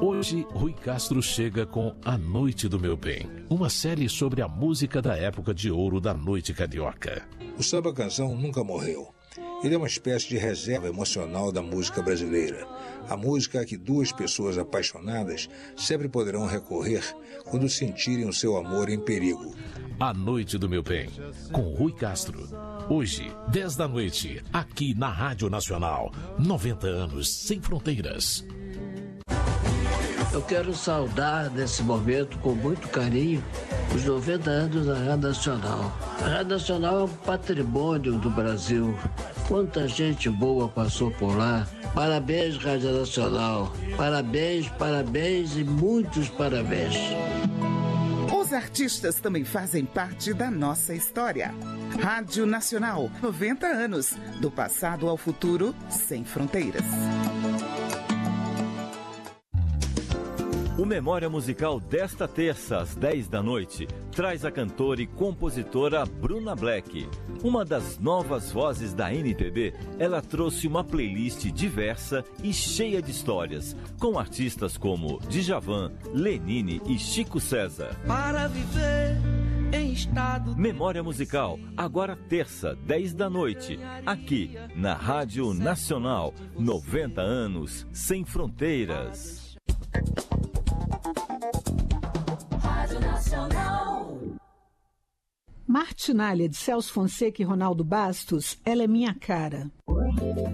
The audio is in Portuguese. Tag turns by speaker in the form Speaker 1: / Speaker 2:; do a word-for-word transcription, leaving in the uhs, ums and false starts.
Speaker 1: Hoje, Rui Castro chega com A Noite do Meu Bem, uma série sobre a música da época de ouro da noite carioca.
Speaker 2: O samba-canção nunca morreu. Ele é uma espécie de reserva emocional da música brasileira. A música a que duas pessoas apaixonadas sempre poderão recorrer quando sentirem o seu amor em perigo.
Speaker 1: A Noite do Meu Bem, com Rui Castro. Hoje, dez da noite, aqui na Rádio Nacional. noventa anos sem fronteiras.
Speaker 3: Eu quero saudar nesse momento, com muito carinho, os noventa anos da Rádio Nacional. A Rádio Nacional é um patrimônio do Brasil. Quanta gente boa passou por lá. Parabéns, Rádio Nacional. Parabéns, parabéns e muitos parabéns.
Speaker 4: Os artistas também fazem parte da nossa história. Rádio Nacional, noventa anos. Do passado ao futuro, sem fronteiras.
Speaker 5: O Memória Musical desta terça, às dez da noite, traz a cantora e compositora Bruna Black. Uma das novas vozes da M P B, ela trouxe uma playlist diversa e cheia de histórias, com artistas como Djavan, Lenine e Chico César.
Speaker 6: Para viver em estado...
Speaker 5: Memória Musical, agora terça, dez da noite, aqui na Rádio Nacional, noventa anos sem fronteiras.
Speaker 7: Martinália, de Celso Fonseca e Ronaldo Bastos, Ela é Minha Cara.